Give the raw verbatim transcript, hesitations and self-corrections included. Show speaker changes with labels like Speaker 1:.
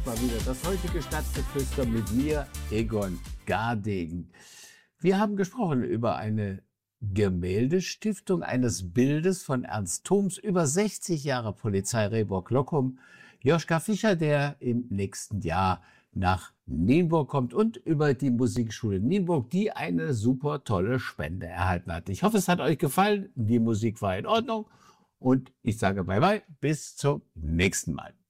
Speaker 1: Mal wieder das heutige Stadtgeflüster mit mir, Egon Gardegen. Wir haben gesprochen über eine Gemäldestiftung eines Bildes von Ernst Thoms, über sechzig Jahre Polizei Rehburg-Lockum, Joschka Fischer, der im nächsten Jahr nach Nienburg kommt, und über die Musikschule Nienburg, die eine super tolle Spende erhalten hat. Ich hoffe, es hat euch gefallen. Die Musik war in Ordnung und ich sage bye bye, bis zum nächsten Mal.